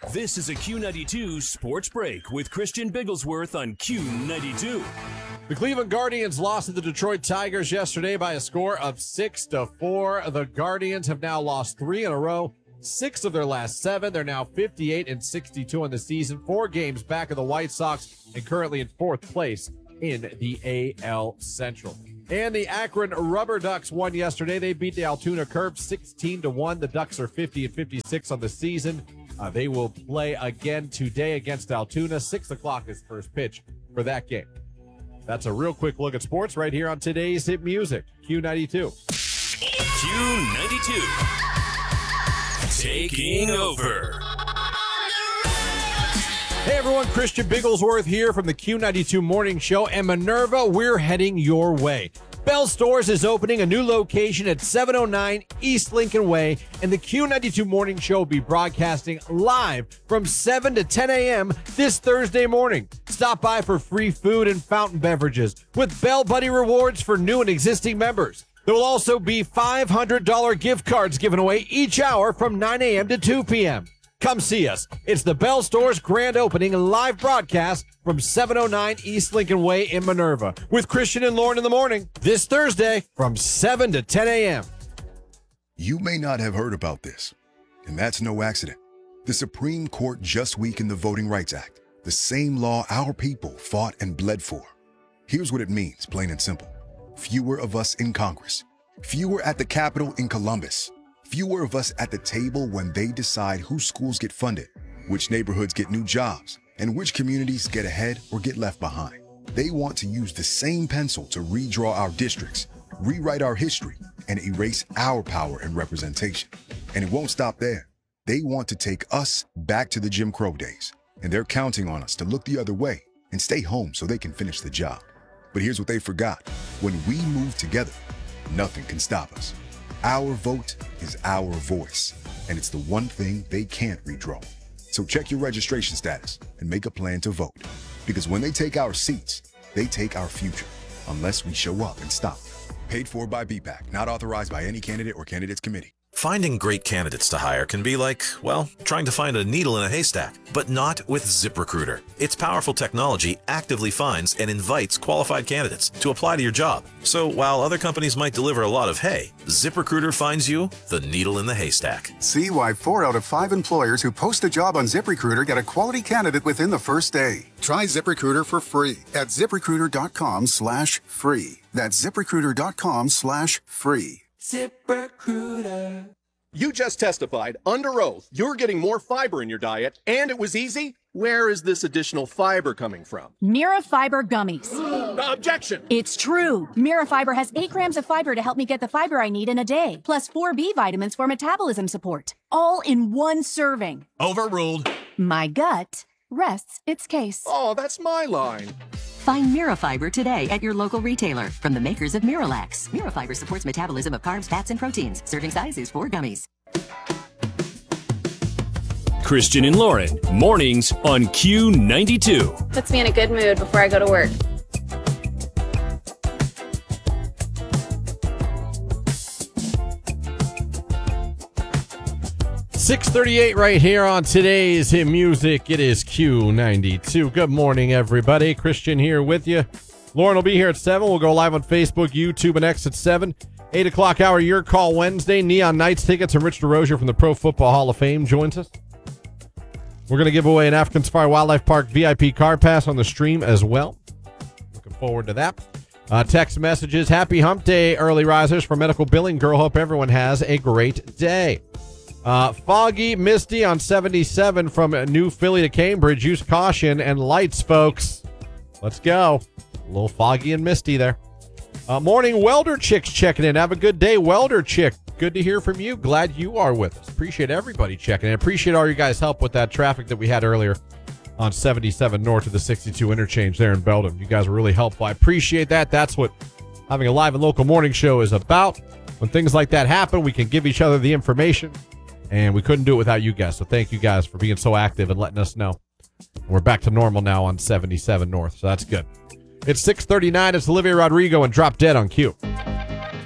This is a Q92 Sports Break with Christian Bigglesworth on Q92. The Cleveland Guardians lost to the Detroit Tigers yesterday by a score of 6-4. The Guardians have now lost 3 in a row, 6 of their last 7. They're now 58-62 on the season, 4 games back of the White Sox, and currently in 4th place in the AL Central. And the Akron Rubber Ducks won yesterday. They beat the Altoona Curve 16-1. The Ducks are 50-56 on the season. They will play again today against Altoona. 6 o'clock is first pitch for that game. That's a real quick look at sports right here on today's Hit Music, Q92. Q92. Taking over. Hey everyone, Christian Bigglesworth here from the Q92 Morning Show. And Minerva, we're heading your way. Bell Stores is opening a new location at 709 East Lincoln Way, and the Q92 Morning Show will be broadcasting live from 7 to 10 a.m. this Thursday morning. Stop by for free food and fountain beverages with Bell Buddy rewards for new and existing members. There will also be $500 gift cards given away each hour from 9 a.m. to 2 p.m. Come see us. It's the Bell Stores grand opening live broadcast from 709 East Lincoln Way in Minerva with Christian and Lauren in the morning this Thursday from 7 to 10 a.m. You may not have heard about this, and that's no accident. The Supreme Court just weakened the Voting Rights Act, the same law our people fought and bled for. Here's what it means, plain and simple. Fewer of us in Congress, fewer at the Capitol in Columbus, fewer of us at the table when they decide whose schools get funded, which neighborhoods get new jobs, and which communities get ahead or get left behind. They want to use the same pencil to redraw our districts, rewrite our history, and erase our power and representation. And it won't stop there. They want to take us back to the Jim Crow days, and they're counting on us to look the other way and stay home so they can finish the job. But here's what they forgot. When we move together, nothing can stop us. Our vote is our voice, and it's the one thing they can't redraw. So check your registration status and make a plan to vote. Because when they take our seats, they take our future, unless we show up and stop. Paid for by BPAC, not authorized by any candidate or candidates committee. Finding great candidates to hire can be like, well, trying to find a needle in a haystack, but not with ZipRecruiter. Its powerful technology actively finds and invites qualified candidates to apply to your job. So while other companies might deliver a lot of hay, ZipRecruiter finds you the needle in the haystack. See why 4 out of 5 employers who post a job on ZipRecruiter get a quality candidate within the first day. Try ZipRecruiter for free at ZipRecruiter.com/free. That's ZipRecruiter.com/free. ZipRecruiter. You just testified under oath you're getting more fiber in your diet, and it was easy. Where is this additional fiber coming from? Mirafiber gummies. Objection! It's true. Mirafiber has 8 grams of fiber to help me get the fiber I need in a day, plus 4 B vitamins for metabolism support. All in one serving. Overruled. My gut rests its case. Oh, that's my line. Find Mirafiber today at your local retailer from the makers of Miralax. Mirafiber supports metabolism of carbs, fats, and proteins. Serving size is 4 gummies. Christian and Lauren, mornings on Q92. Puts me in a good mood before I go to work. .638 right here on today's Hit Music. It is Q92. Good morning, everybody. Christian here with you. Lauren will be here at 7. We'll go live on Facebook, YouTube, and X at 7. 8 o'clock hour, Your Call Wednesday. Neon Knights tickets and Rich DeRozier from the Pro Football Hall of Fame joins us. We're going to give away an African Safari Wildlife Park VIP car pass on the stream as well. Looking forward to that. Text messages. Happy Hump Day, early risers from Medical Billing Girl. Hope everyone has a great day. Foggy, misty on 77 from New Philly to Cambridge. Use caution and lights, folks. Let's go. A little foggy and misty there. Morning, Welder Chick's checking in. Have a good day, Welder Chick. Good to hear from you. Glad you are with us. Appreciate everybody checking in. Appreciate all you guys' help with that traffic that we had earlier on 77 north of the 62 interchange there in Belden. You guys were really helpful. I appreciate that. That's what having a live and local morning show is about. When things like that happen, we can give each other the information. And we couldn't do it without you guys. So thank you guys for being so active and letting us know. We're back to normal now on 77 North. So that's good. It's 6:39. It's Olivia Rodrigo and Drop Dead on Q.